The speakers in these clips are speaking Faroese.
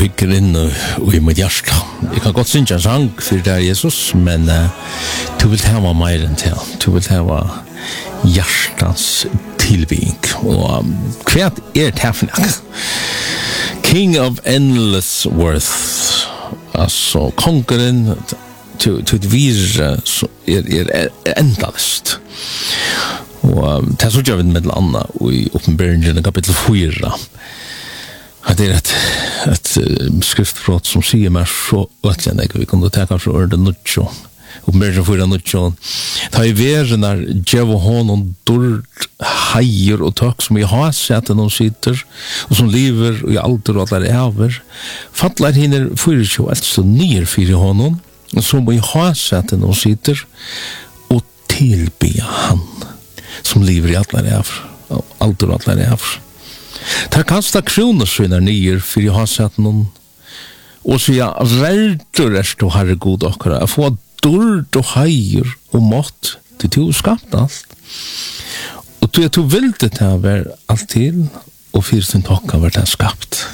hygger inn i mitt hjärta. Jag kan godt synge en sang för det Jesus, men du vill ha mer än det. Du vill ha hjärtans tillbing. Och kvart det här för King of Endless Worth. Alltså, konkurren till det vire endalist. Og det så gjør vi med landa i Åpenbaringen kapitel 4. Det et skriftbrott som sier meg så øtlig vi kunne ta kanskje ord nødjo. Åpenbaringen 4 nødjo. Ta i verden djev og hånd dård heier og tøk som i har sett noen sitter og som lever i alder og alder over. Fattler henne 24 eldste nyer 4 hånden som i har sett noen sitter og tilbe han som lever i allar alder og allar evr. Ta kasta kroner svinnar nyer for jeg har sett noen og sier verdur erst og herre god okkara få dård og heier og mått til du skapt alt og du vil det til å være alt til og fyrir sin tokka var det skapt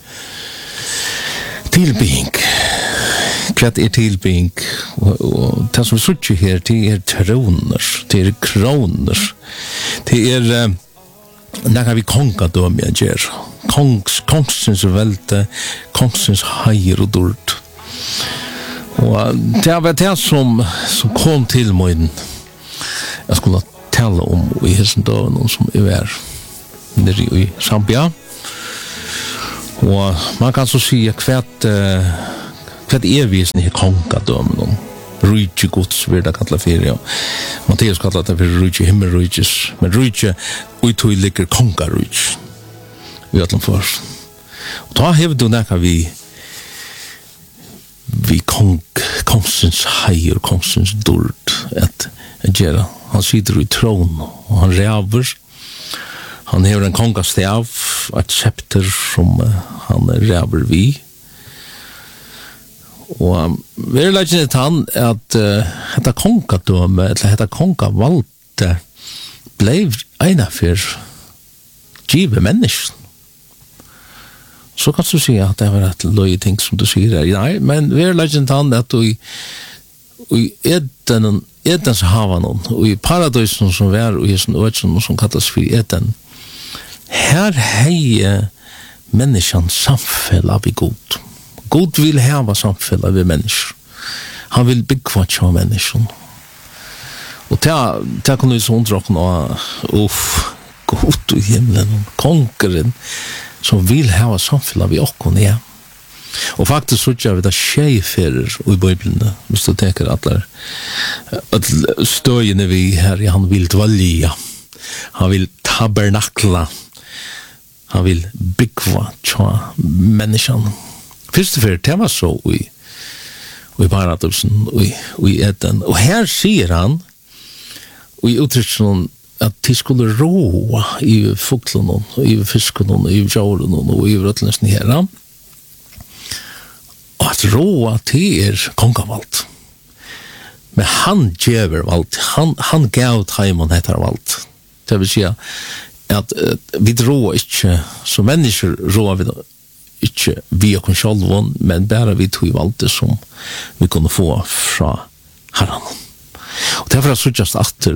tilbygging kvart tilbygging og det som suttje her det troner, det kroner det när vi kongadom jag ger kongsens välte kongsens heier och dård och det var det som kom till mig jag skulle tala om i hessen då någon som är nere i Zambia och man kan så säga kvart visen i kongadom Rujtje Guds vill det kalla för ja. Matteus kallar det för Rujtje himmelrujtjes. Men Rujtje utoj ligger konga Rujtje. Vi atlan för. Och då har du näka vi kongsens heier, kongsens dård att göra. Han sitter i tron och han räver. Han har en kongastav, ett scepter som han räver vi. Og vi legger han at dette kongadømme, eller dette kongavalgte, ble ena for givet mennesken. Så kan du si at det var et løye ting som du sier her. Nei, men vi legger han at i Edens havan, og i paradisen som var, og i sånn øyne som kalles for Eden, her heier mennesken samfell av i god. God vill hava samfälla vid människor. Han vill bygga tja människor. Och det kan du så undrakna god i himlen, konkeren som vill hava samfälla vid okkon ja. Och faktiskt så gör vi det tjejferer i Bibeln. Hvis du tänker att stöjene vi här han vill dvalja. Han vill tabernakla. Han vill bygga tja människan. Fyrst og fyrir, det var så i paradosen, i Eden. Og her sier han, og i uttrykken at de skulle roa i fuglen, og i fisken, og i jorden, og i rødlensen her. Og at roa til kongavalt. Men han djever valt, han gav taimen etter valt. Det vil si at vi roa ikke, som mennesker roa vi ikke vi og sjálvon, men bare vi tog valgte som vi kunne få fra Herren. Og derfor er det sånn atter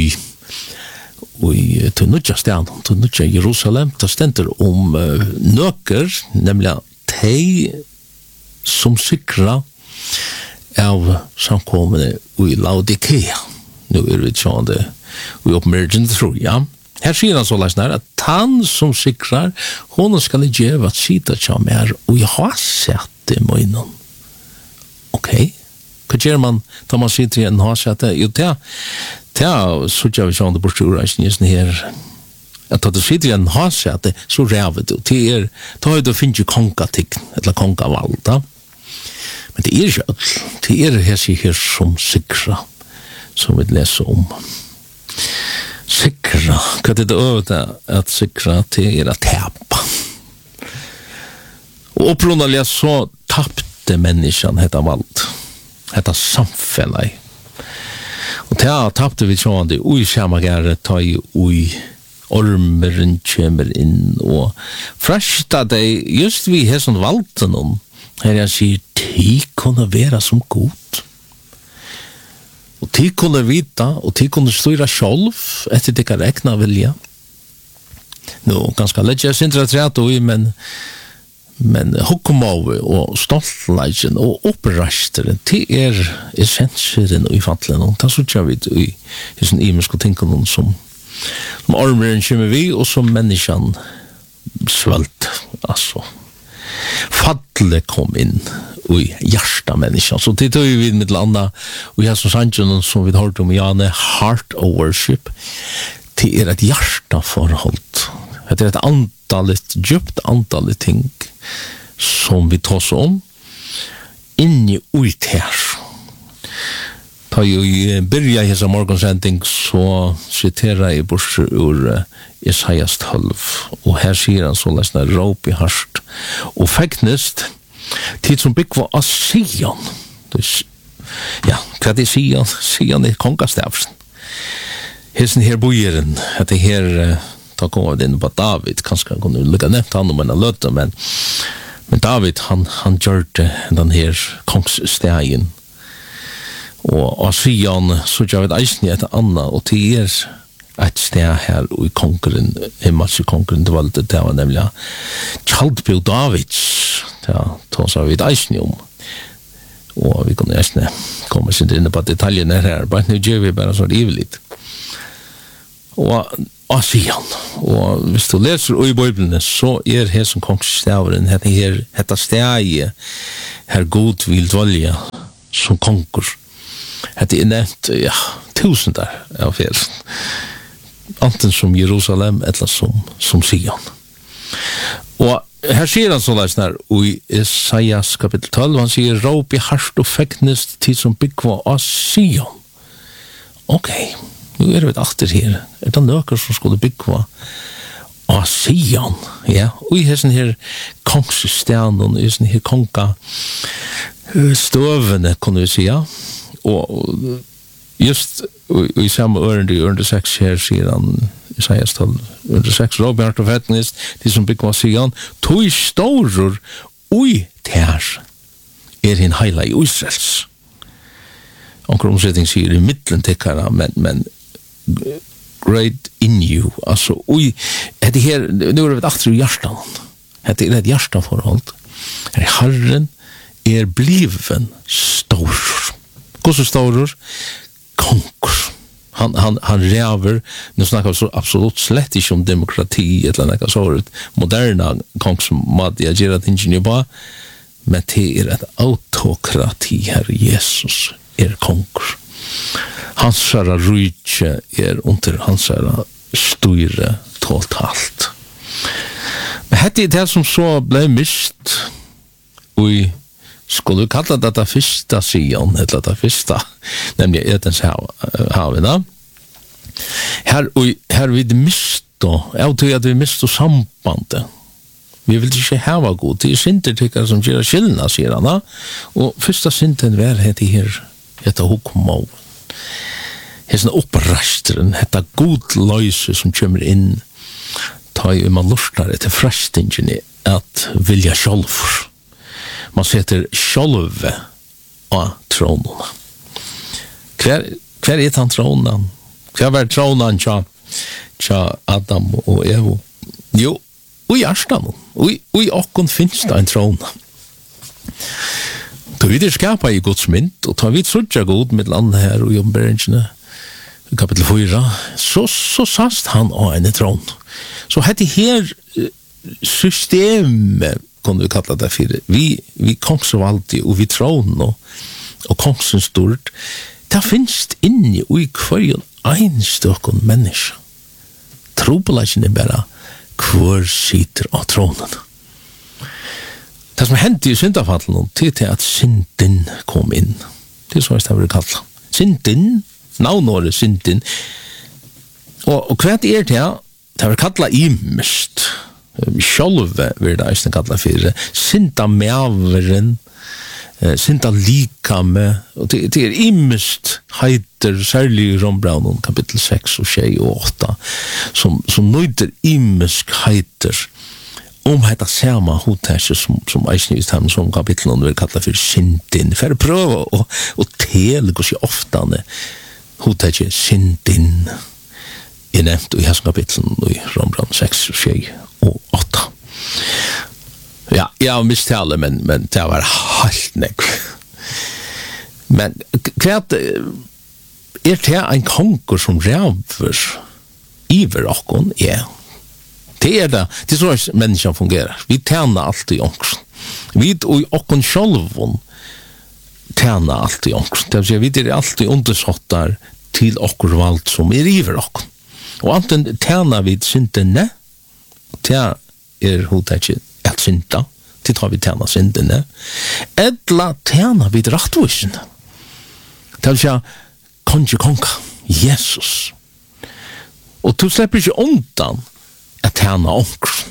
til nødja stedene, til nødja Jerusalem, det stender om nøker, nemlig de som sikrer av samkommende i Laodikea. Nå vi sånn det i Åpenbaringen 3, ja. Her sier han så læsner at han som sikrar, hon skal gjøre at sida tja mer, og jeg har sett det med innan. Ok, hva gjør man da man sitter i en har sett det? Jo, det så gjør vi sånn det borte urreisningen her, at da du sitter i en har sett det, så ræver du. Da har du finnet kongatikk, eller kongavalda. Men det ikke alt. Det her sier her som sikra, som vi leser om. Sikra, hva det øvde at sikra til å tæpa. Og opprunnelige så tappte menneskene dette valgt, dette samfellet. Og til tappte vi sånn det ui skjermagere ta i ui ormeren kommer inn, og fresta det just vi har sånn valgte noen, her jeg sier, de kunne være som god. Og de kunne vita, og de kunne styra sjálv, etter de kan rekna vilja. Nå, ganske lett jeg sindra treat og men hukkumove og stoltleisen og opprasteren, det essenseren og i fattelen, og det så vi i sånn imenske tingene som ormeren kommer vi, og som menneskene svalt, altså. Fatle kom inn i hjärsta människan. Så det tar vi med landa och jag som sanningen som vi hört om Jane, heart of worship. Det ett hjärta förhåll. Det ett antalet djupt antalet ting som vi tar oss om in i ut här. Ta ju börja hesa morgonsending så citerar jag bort ur Isaias 12 och här säger han så läsna rop i harst och fäktnest tid som bygg var av Sion. Ja, vad det Sion? Sion är kongastavsen. Hesen här bojeren, att det här tar komma in på David, kanske kan du lägga nämnt han om en löte, men David han gjorde den här kongsstegen. Og av Sion så gjør vi eisen i et annet, og det et sted her i konkurren, himmelske konkurren til valget, det var nemlig Kjaldbjørn Davids, det sa vi eisen om. Og vi kunne eisen komme sin inne på detaljene her, bare nå gjør vi bare sånn ivelig. Og av Sion, og hvis du leser i Bibelen, så her som kongsstaveren, dette stedet her god vil dvalje som konkurr. Det nevnt, ja, tusender av fel. Anten som Jerusalem, eller som Sion. Og her sier han sånn her, i Isaias kapittel 12, han sier, råp i harst og feknest tid som byggva av Sion. Ok, nå vi atter her. Det nøkker som skulle byggva av Sion, ja. Og i hessen her kongsstenen, i hessen her konga støvene, kunne vi si, ja. Og just i samme ørende i ørende 6 her sier han Isaias 12, ørende 6 råbjart og fettnest, de som bygger sier han, tog stårer ui ter hin heila i Israels. Onker omsetting sier i middelen tikkara, men great in you, altså ui, det her, nu vi akter i hjertan, det et hjertanforhold, Herren bliven stor. Hvordan stårer? Konkur. Han ræver, nu snakker vi så absolutt slett ikke om demokrati, eller noe sånt, moderna kongsmåte jeg gjør at ingeniør på, men det et autokrati, Herre Jesus konkur. Hans herre rydtje under hans herre styre totalt. Men dette det som så ble mist, og skulle vi kalla detta första Sion, eller detta första, nämligen Edens haven. Här vi misto, jag tror att vi misto sambandet. Vi vill inte hava god, det synder tycker som gör skillna, säger han. Och första synden var det här, detta hukmov. Hessen opprasteren, detta god löjse som kommer in, tar ju man lustar till frestingen att vilja själv. Man setter sjálve av trånene. Hver han trånen? Hver var trånen tja Adam og Evo? Jo, i hjertan. Og i okkon finnes det en tråne. Da vi skapa i Guds mynd, og da vi trodde god med landet her og jobberengene, kapitel 4, så sast han av en trån. Så hette her systemet kunne vi kalla det for vi kongsvalgte og vi trån og kongsens stort det finnes inni og i kvarjon einstøkken menneske trobelagen bare hvor sitter av trånen det som hendte i syndafallen til at synden kom inn det så det vil kalla synden, navnåret synden og hva det det vil kalla imest sjálve vil det eisne kalla fyrir synda mæveren synda likame, og det imest heiter, særlig i Rombraunen, kapitel 6 og 6 og 8, som nøyder imest heiter, hetta sama hotasje som eisnivist ham som kapitlen vil kalla for syndin, for å prøve å tele hos oftane hotasje syndin nevnt i hans kapitlen i Rombraunen 6 og 6 og 8. Ja, jeg har misttale, men det var helt nekv. Men hva det en konkur som ræver iver okkon? Ja. Det det är så människan fungerar. Vi tjänar alltid ångst. Vi och okkon självon tjänar alltid ångst. Det vill säga, vi är alltid undersåttar till okkur vald som iver okkon. Och anten tjänar vi syndene, det hodet att synda, till tar vi tjänar syndene, eller tjänar vi rättvisen. Det vill säga, konka, Jesus. Och du släpper inte undan att tjäna ångst.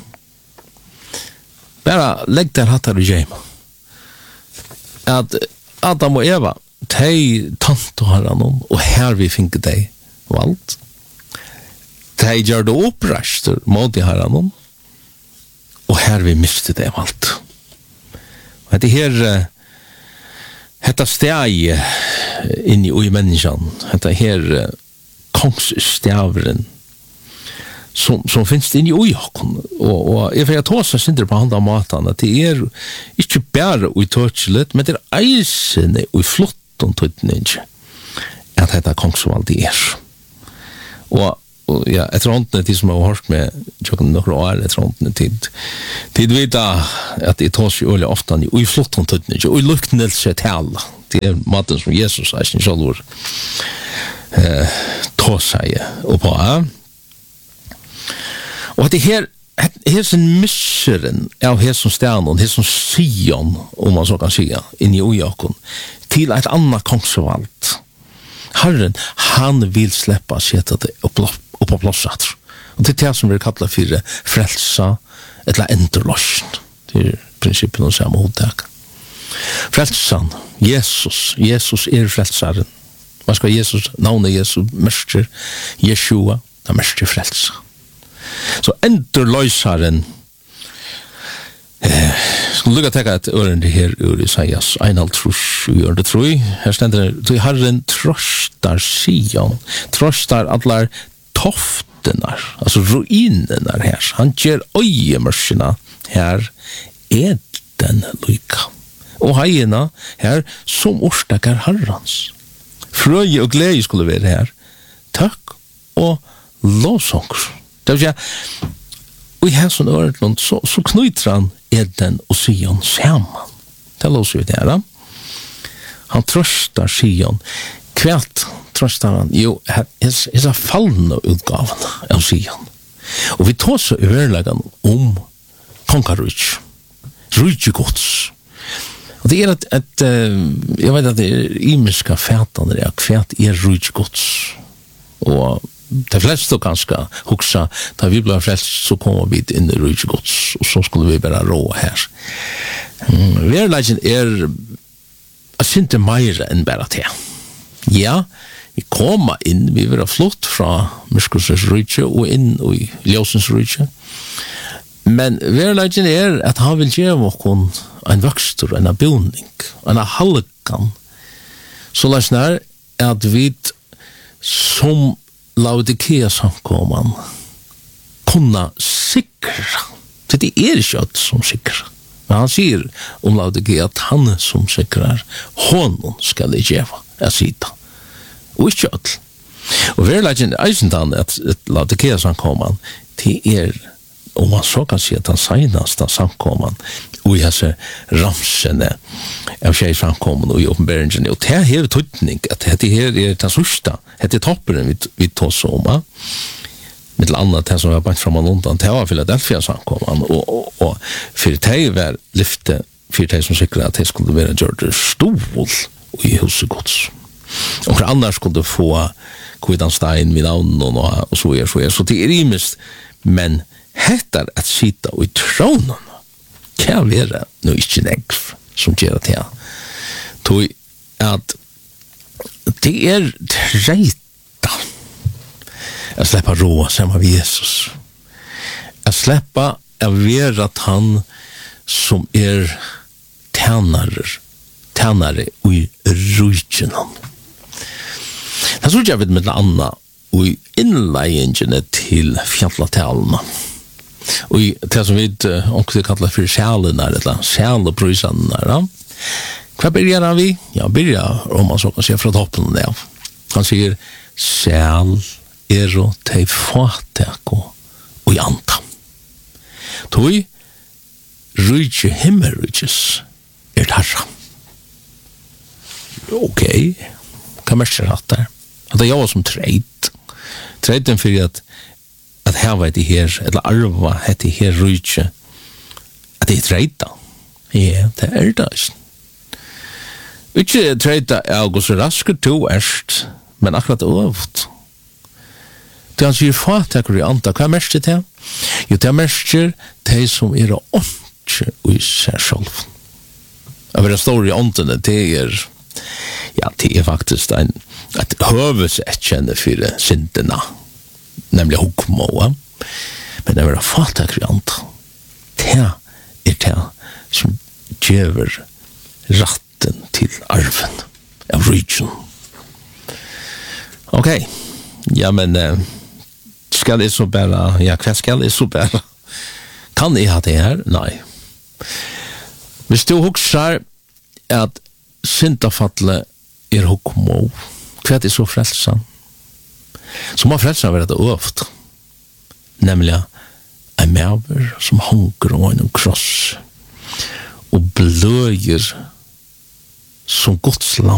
Bara lägg där hattar du gema. Att Adam och Eva, de tant och herran och här vi fick dig valt. De gör det uppröster mot i herran och här vi miste det valt. Och det här detta steg in i människan, detta här kongsstävren som finns det in i ojokken, og jeg får ta seg synder på andre måten, at det ikke bare utørselig, men det eisende og flotten tøytning at dette kongsvalg og ja, etter håndene til som jeg har hørt med noen år, etter håndene tid vet at det tar seg øyelig ofte i flotten tøytning, og i luktnelse til alle, det maten som Jesus er sin selv tar seg på og det her sin misseren av her som stjernen, her som Sion, om man så kan sige, inn i ojokken, til et annet kongsvalg. Herren, han vil slippe å sette det opp på plåsat. Og det det som vi kallar for frelsa, eller enderløsjen. Det prinsippen av samme hodet. Frelsan, Jesus frelsaren. Man skal Jesus, navnet Jesus, mester, Jeshua, det mester frelsa. Så enderløsaren skulle lukka teka et ørende her ur Isaias 1:3. Her stender det, Herren trøstar Sion, trøstar allar toftenar, altså ruinenar her. Han gjør øyemørsina her den lykka. Og heiena her som orstakar Herrans. Frøye og glede skulle være her. Takk og lovsånger. Det vil si, og i hans øren, så knyter han Eden og Sion sammen. Det låser vi det her. Han trøstar Sion. Kvært trøstar han? Jo, hessa fallende utgaven av Sion. Og vi tar så øverleggen om konkarryk. Rydgjegods. Og det at jeg vet at det imiska fætene er kvært rydgjegods. Og de fleste ganske huksa, da vi ble frelst, så kommer vi inn i rydgjegods, og så skulle vi bare rå her. Verleggen jeg synes det mer enn bare til. Ja, vi kommer inn, vi vil ha flott fra Myskosens rydgje og inn i Ljøsens rydgje. Men verleggen at han vil gjøre oss en vokstur, en boning, en halkan, så løsner at vi som Laodikea samkomman kunna sikra. Det ikke alt som sikra. Men han sier om Laodikea at han som sikrar, honom skal det gjeva, sida. Og ikke alt. Og verleggen eisendan at Laodikea samkomman til om man så kan si at han senast samkomman og i hese ramsene av tjej samkomman og i åpenberingen. Og det her tøytning at dette her den sørste, dette topperen vi tås om, med annet det som var bant fram og undan, det var Philadelphia samkomman, og for det var lyfte, for det som sikret at det skulle være gjort stol i huset gods. Og for annars skulle få Kvidanstein vid navn og så det rimest, men hettar at sita i tronen kan være noe ikke negv som gjør det her. Tog at det trejta att släppa råa samma vid Jesus. Att släppa att vara han som tjänare i rujtjenan. Det så jag vet med Anna och inledningen till fjallatälna. Och det som vi också kallar för själen eller själbrysarna. Vad börjar vi? Ja, börjar om man så kan se från toppen där. Han säger själ och te fatako och anta. Tog rujtje himmelrujtjes tarra. Okej. Kan man säga att det är jag som trejden för att här det här eller arva det här rujtje att det är trejda. Ja, det är det. Ikke trejda August rasker to erst, men akkurat øvd. Det han sier fattaker i anta, hva er mest det? Jo, det er mest det som åndsje i seg selv. Å være stor i åndene, det er faktisk et høvesetkjenne for syndene, nemlig hukmåa. Men det er fattaker i anta. Det det som gjør rett til arven av region. Okej. Ja, men skal det så bara, hva skal det så bara? Kan jeg ha det her? Nei. Hvis du husker at syndafattle hukmo, hva er det så frelsan? Så må frelsan være det øvd. Nemlig en maver som hanker og en kross og bløyer som Guds lam